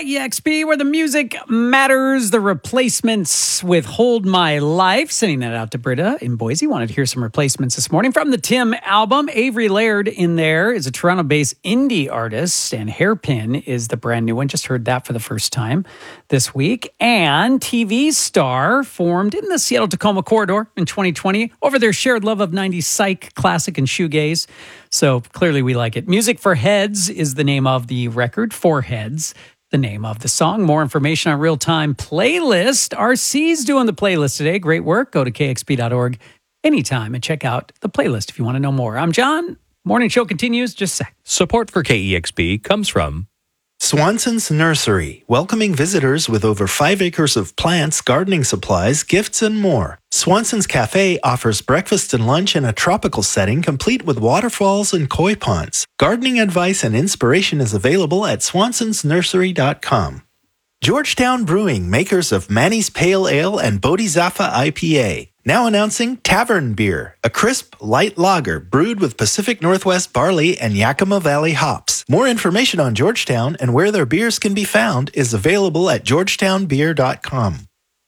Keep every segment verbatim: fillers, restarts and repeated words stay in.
E X P, where the music matters. The Replacements with Hold My Life. Sending that out to Britta in Boise. Wanted to hear some Replacements this morning. From the Tim album, Avery Laird in there is a Toronto-based indie artist, and Hairpin is the brand new one. Just heard that for the first time this week. And T V Star formed in the Seattle-Tacoma corridor in twenty twenty over their shared love of nineties psych, classic, and shoegaze. So clearly we like it. Music for Heads is the name of the record. For Heads, the name of the song. More information on Real-Time Playlist. R C's doing the playlist today. Great work. Go to K X P dot org anytime and check out the playlist if you want to know more. I'm John. Morning show continues. Just a sec. Support for K E X P comes from Swanson's Nursery, welcoming visitors with over five acres of plants, gardening supplies, gifts, and more. Swanson's Cafe offers breakfast and lunch in a tropical setting complete with waterfalls and koi ponds. Gardening advice and inspiration is available at swansons nursery dot com. Georgetown Brewing, makers of Manny's Pale Ale and Bodhisattva I P A. Now announcing Tavern Beer, a crisp, light lager brewed with Pacific Northwest barley and Yakima Valley hops. More information on Georgetown and where their beers can be found is available at georgetown beer dot com.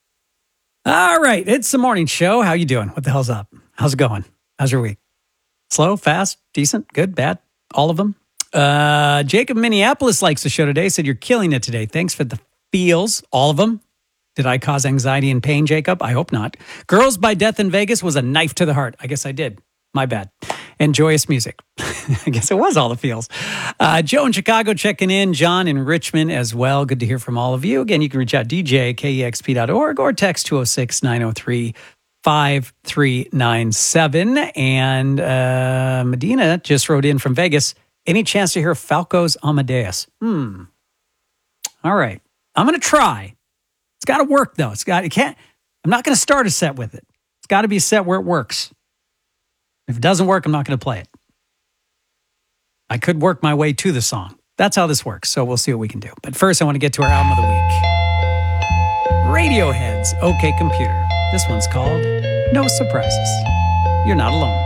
All right, it's the morning show. How you doing? What the hell's up? How's it going? How's your week? Slow, fast, decent, good, bad? All of them? Uh, Jacob Minneapolis likes the show today. Said you're killing it today. Thanks for the feels. All of them. Did I cause anxiety and pain, Jacob? I hope not. Girls by Death in Vegas was a knife to the heart. I guess I did. My bad. And joyous music. I guess it was all the feels. Uh, Joe in Chicago checking in. John in Richmond as well. Good to hear from all of you. Again, you can reach out D J at K E X P dot org or text two oh six, nine oh three, five three nine seven. And uh, Medina just wrote in from Vegas. Any chance to hear Falco's Amadeus? Hmm. All right. I'm going to try. It's got to work, though. It's got, it can't, I'm not going to start a set with it. It's got to be a set where it works. If it doesn't work, I'm not going to play it. I could work my way to the song. That's how this works. So we'll see what we can do. But first, I want to get to our album of the week. Radiohead's OK Computer. This one's called No Surprises. You're Not Alone.